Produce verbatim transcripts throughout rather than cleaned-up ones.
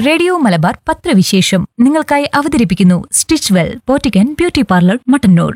Radio Malabar പത്രവിശേഷം നിങ്ങൾക്കായി അവതരിപ്പിക്കുന്നു stitch well പോറ്റിക്കൻ beauty parlour Mattannur.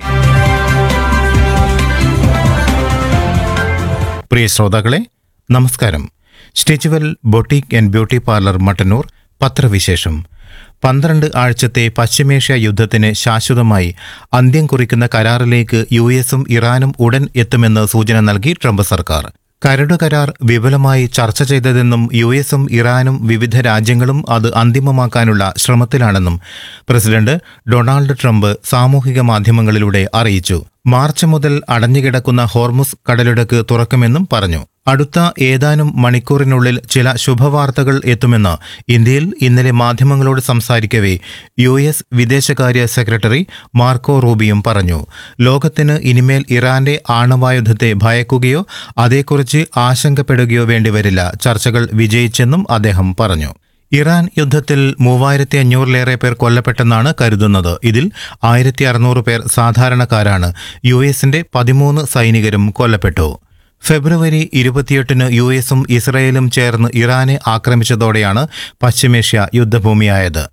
പ്രിയ ശ്രോതാക്കളെ, നമസ്കാരം. Stitch well boutique and beauty parlour Mattannur പത്രവിശേഷം. പന്ത്രണ്ട് ആഴ്ചത്തെ പശ്ചിമേഷ്യ യുദ്ധത്തിന് ശാശ്വതമായി അന്ത്യം കുറിക്കുന്ന കരാറിലേക്ക് യു എസും ഇറാനും ഉടൻ എത്തുമെന്ന് സൂചന നൽകി ട്രംപ് സർക്കാർ. കരട് കരാർ വിപുലമായി ചർച്ച ചെയ്തതെന്നും യു എസും ഇറാനും വിവിധ രാജ്യങ്ങളും അത് അന്തിമമാക്കാനുള്ള ശ്രമത്തിലാണെന്നും പ്രസിഡന്റ് ഡൊണാൾഡ് ട്രംപ് സാമൂഹിക മാധ്യമങ്ങളിലൂടെ അറിയിച്ചു. മാർച്ച് മുതൽ അടഞ്ഞുകിടക്കുന്ന ഹോർമുസ് കടലിടുക്ക് തുറക്കുമെന്നും പറഞ്ഞു. അടുത്ത ഏതാനും മണിക്കൂറിനുള്ളിൽ ചില ശുഭവാർത്തകൾ എത്തുമെന്ന് ഇന്ത്യയിൽ ഇന്നലെ മാധ്യമങ്ങളോട് സംസാരിക്കവേ യു എസ് വിദേശകാര്യ സെക്രട്ടറി മാർക്കോ റൂബിയും പറഞ്ഞു. ലോകത്തിന് ഇനിമേൽ ഇറാന്റെ ആണവായുധത്തെ ഭയക്കുകയോ അതേക്കുറിച്ച് ആശങ്കപ്പെടുകയോ വേണ്ടിവരില്ല. ചർച്ചകൾ വിജയിച്ചെന്നും അദ്ദേഹം പറഞ്ഞു. ഇറാൻ യുദ്ധത്തിൽ മൂവായിരത്തി അഞ്ഞൂറിലേറെ പേർ കൊല്ലപ്പെട്ടെന്നാണ് കരുതുന്നത്. ഇതിൽ ആയിരത്തി അറുന്നൂറ് പേർ സാധാരണക്കാരാണ്. യു എസിന്റെ പതിമൂന്ന് സൈനികരും കൊല്ലപ്പെട്ടു. ഫെബ്രുവരി ഇരുപത്തിയെട്ടിന് യു എസും ഇസ്രയേലും ചേർന്ന് ഇറാനെ ആക്രമിച്ചതോടെയാണ് പശ്ചിമേഷ്യ യുദ്ധഭൂമിയായത്.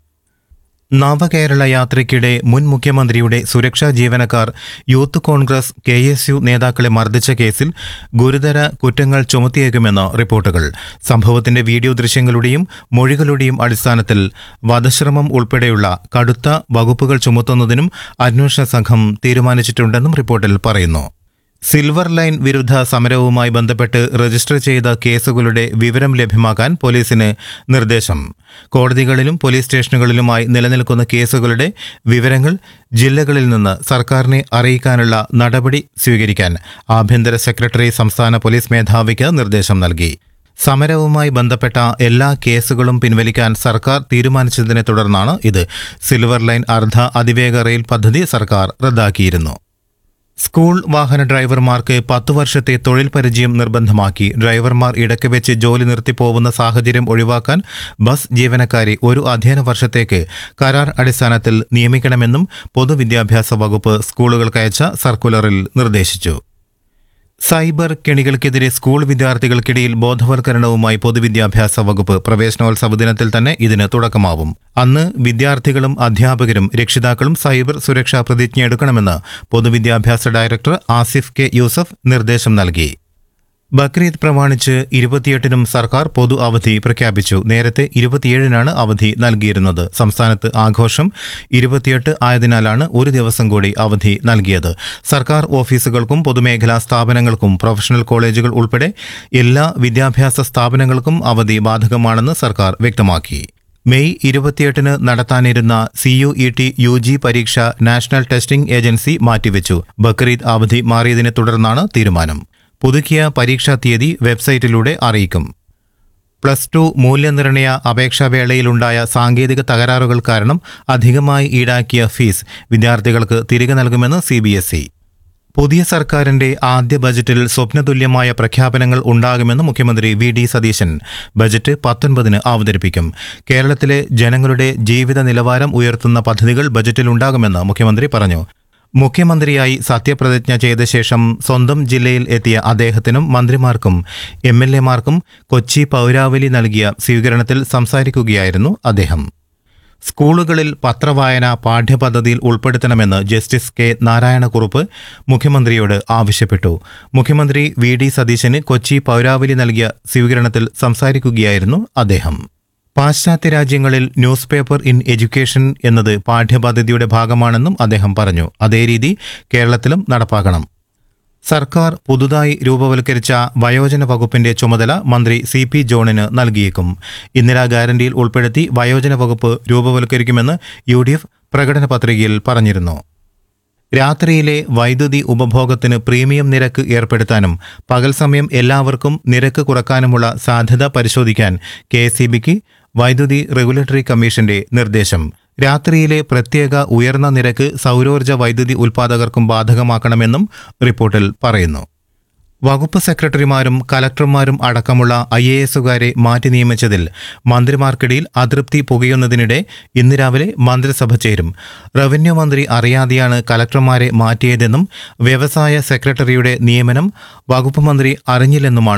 നവകേരള യാത്രയ്ക്കിടെ മുൻ മുഖ്യമന്ത്രിയുടെ സുരക്ഷാ ജീവനക്കാർ youth Congress K S U നേതാക്കളെ മർദ്ദിച്ച കേസിൽ ഗുരുതര കുറ്റങ്ങൾ ചുമത്തിയേക്കുമെന്ന് റിപ്പോർട്ടുകൾ. സംഭവത്തിന്റെ വീഡിയോ ദൃശ്യങ്ങളുടെയും മൊഴികളുടെയും അടിസ്ഥാനത്തിൽ വധശ്രമം ഉൾപ്പെടെയുള്ള കടുത്ത വകുപ്പുകൾ ചുമത്തുന്നതിനും അന്വേഷണ സംഘം തീരുമാനിച്ചിട്ടുണ്ടെന്നും റിപ്പോർട്ടിൽ പറയുന്നു. സിൽവർ ലൈൻ വിരുദ്ധ സമരവുമായി ബന്ധപ്പെട്ട് രജിസ്റ്റർ ചെയ്ത കേസുകളുടെ വിവരം ലഭ്യമാക്കാൻ പോലീസിന് നിർദ്ദേശം. കോടതികളിലും പോലീസ് സ്റ്റേഷനുകളിലുമായി നിലനിൽക്കുന്ന കേസുകളുടെ വിവരങ്ങൾ ജില്ലകളിൽ നിന്ന് സർക്കാരിനെ അറിയിക്കാനുള്ള നടപടി സ്വീകരിക്കാൻ ആഭ്യന്തര സെക്രട്ടറി സംസ്ഥാന പോലീസ് മേധാവിക്ക് നിർദ്ദേശം നൽകി. സമരവുമായി ബന്ധപ്പെട്ട എല്ലാ കേസുകളും പിൻവലിക്കാൻ സർക്കാർ തീരുമാനിച്ചതിനെ തുടർന്നാണ് ഇത്. സിൽവർ ലൈൻ അർദ്ധ അതിവേഗ റെയിൽ പദ്ധതി സർക്കാർ റദ്ദാക്കിയിരുന്നു. സ്കൂൾ വാഹന ഡ്രൈവർമാർക്ക് പത്തു വർഷത്തെ തൊഴിൽ പരിചയം നിർബന്ധമാക്കി. ഡ്രൈവർമാർ ഇടയ്ക്ക് വെച്ച് ജോലി നിർത്തിപ്പോവുന്ന സാഹചര്യം ഒഴിവാക്കാൻ ബസ് ജീവനക്കാരെ ഒരു അധ്യയന വർഷത്തേക്ക് കരാർ അടിസ്ഥാനത്തിൽ നിയമിക്കണമെന്നും പൊതുവിദ്യാഭ്യാസ വകുപ്പ് സ്കൂളുകൾക്കയച്ച സർക്കുലറിൽ നിർദ്ദേശിച്ചു. സൈബർ കെണികൾക്കെതിരെ സ്കൂൾ വിദ്യാർത്ഥികൾക്കിടയിൽ ബോധവൽക്കരണവുമായി പൊതുവിദ്യാഭ്യാസ വകുപ്പ്. പ്രവേശനോത്സവ ദിനത്തിൽ തന്നെ ഇതിന് തുടക്കമാവും. അന്ന് വിദ്യാർത്ഥികളും അധ്യാപകരും രക്ഷിതാക്കളും സൈബർ സുരക്ഷാ പ്രതിജ്ഞയെടുക്കണമെന്ന് പൊതുവിദ്യാഭ്യാസ ഡയറക്ടർ ആസിഫ് കെ യൂസഫ് നിർദ്ദേശം നൽകി. ബക്രീദ് പ്രമാണിച്ച് ഇരുപത്തിയെട്ടിനും സർക്കാർ പൊതു അവധി പ്രഖ്യാപിച്ചു. നേരത്തെ ഇരുപത്തിയേഴിനാണ് അവധി നൽകിയിരുന്നത്. സംസ്ഥാനത്ത് ആഘോഷം ഇരുപത്തിയെട്ട് ആയതിനാലാണ് ഒരു ദിവസം കൂടി അവധി നൽകിയത്. സർക്കാർ ഓഫീസുകൾക്കും പൊതുമേഖലാ സ്ഥാപനങ്ങൾക്കും പ്രൊഫഷണൽ കോളേജുകൾ ഉൾപ്പെടെ എല്ലാ വിദ്യാഭ്യാസ സ്ഥാപനങ്ങൾക്കും അവധി ബാധകമാണെന്ന് സർക്കാർ വ്യക്തമാക്കി. മെയ് ഇരുപത്തിയെട്ടിന് നടത്താനിരുന്ന C U E T U G പരീക്ഷ നാഷണൽ ടെസ്റ്റിംഗ് ഏജൻസി മാറ്റിവെച്ചു. ബക്രീദ് അവധി മാറിയതിനെ തുടർന്നാണ് തീരുമാനം. പുതുക്കിയ പരീക്ഷാ തീയതി വെബ്സൈറ്റിലൂടെ അറിയിക്കും. പ്ലസ് ടു മൂല്യനിർണയ അപേക്ഷാവേളയിലുണ്ടായ സാങ്കേതിക തകരാറുകൾ കാരണം അധികമായി ഈടാക്കിയ ഫീസ് വിദ്യാർത്ഥികൾക്ക് തിരികെ നൽകുമെന്ന് സി ബി എസ് ഇ. പുതിയ സർക്കാരിന്റെ ആദ്യ ബജറ്റിൽ സ്വപ്നതുല്യമായ പ്രഖ്യാപനങ്ങൾ ഉണ്ടാകുമെന്ന് മുഖ്യമന്ത്രി വി ഡി സതീശൻ. ബജറ്റ് പത്തൊൻപതിന് അവതരിപ്പിക്കും. കേരളത്തിലെ ജനങ്ങളുടെ ജീവിത നിലവാരം ഉയർത്തുന്ന പദ്ധതികൾ ബജറ്റിലുണ്ടാകുമെന്ന് മുഖ്യമന്ത്രി പറഞ്ഞു. മുഖ്യമന്ത്രിയായി സത്യപ്രതിജ്ഞ ചെയ്ത ശേഷം സ്വന്തം ജില്ലയിൽ എത്തിയ അദ്ദേഹത്തിനും മന്ത്രിമാർക്കും എം എൽ എമാർക്കും കൊച്ചി പൗരാവലി നൽകിയ സ്വീകരണത്തിൽ സംസാരിക്കുകയായിരുന്നു അദ്ദേഹം. സ്കൂളുകളിൽ പത്രവായന പാഠ്യപദ്ധതിയിൽ ഉൾപ്പെടുത്തണമെന്ന് ജസ്റ്റിസ് കെ നാരായണക്കുറുപ്പ് മുഖ്യമന്ത്രിയോട് ആവശ്യപ്പെട്ടു. മുഖ്യമന്ത്രി വി ഡി സതീശന് കൊച്ചി പൗരാവലി നൽകിയ സ്വീകരണത്തിൽ സംസാരിക്കുകയായിരുന്നു അദ്ദേഹം. പാശ്ചാത്യ രാജ്യങ്ങളിൽ ന്യൂസ് പേപ്പർ ഇൻ എഡ്യൂക്കേഷൻ എന്നത് പാഠ്യപദ്ധതിയുടെ ഭാഗമാണെന്നും അദ്ദേഹം പറഞ്ഞു. അതേ രീതി കേരളത്തിലും നടപ്പാക്കണം. സർക്കാർ പുതുതായി രൂപവൽക്കരിച്ച വയോജന വകുപ്പിന്റെ ചുമതല മന്ത്രി സി പി ജോണിന് നൽകിയേക്കും. ഇന്ദിരാ ഗ്യാരണ്ടിയിൽ ഉൾപ്പെടുത്തി വയോജന വകുപ്പ് രൂപവൽക്കരിക്കുമെന്ന് യു ഡി എഫ് പ്രകടന പത്രികയിൽ പറഞ്ഞിരുന്നു. രാത്രിയിലെ വൈദ്യുതി ഉപഭോഗത്തിന് പ്രീമിയം നിരക്ക് ഏർപ്പെടുത്താനും പകൽ സമയം എല്ലാവർക്കും നിരക്ക് കുറക്കാനുമുള്ള സാധ്യത പരിശോധിക്കാൻ കെ എസ് ഇ ബിക്ക് വൈദ്യുതി റെഗുലേറ്ററി കമ്മീഷന്റെ നിർദ്ദേശം. രാത്രിയിലെ പ്രത്യേക ഉയർന്ന നിരക്ക് സൗരോർജ്ജ വൈദ്യുതി ഉൽപ്പാദകർക്കും ബാധകമാക്കണമെന്നും റിപ്പോർട്ടിൽ പറയുന്നു. വകുപ്പ് സെക്രട്ടറിമാരും കലക്ടർമാരും അടക്കമുള്ള ഐ എ എസുകാരെ മാറ്റി നിയമിച്ചതിൽ മന്ത്രിമാർക്കിടയിൽ അതൃപ്തി പുകയുന്നതിനിടെ ഇന്ന് രാവിലെ മന്ത്രിസഭ ചേരും. റവന്യൂ മന്ത്രി അറിയാതെയാണ് കലക്ടർമാരെ മാറ്റിയതെന്നും വ്യവസായ സെക്രട്ടറിയുടെ നിയമനം വകുപ്പ് മന്ത്രി അറിഞ്ഞില്ലെന്നുമാണ്